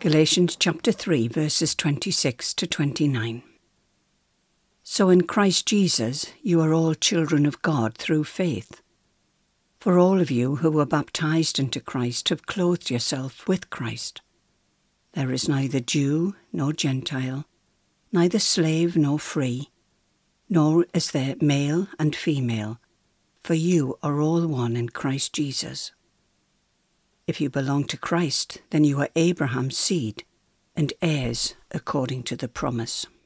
Galatians chapter 3, verses 26 to 29. So in Christ Jesus you are all children of God through faith. For all of you who were baptized into Christ have clothed yourself with Christ. There is neither Jew nor Gentile, neither slave nor free, nor is there male and female, for you are all one in Christ Jesus. If you belong to Christ, then you are Abraham's seed and heirs according to the promise.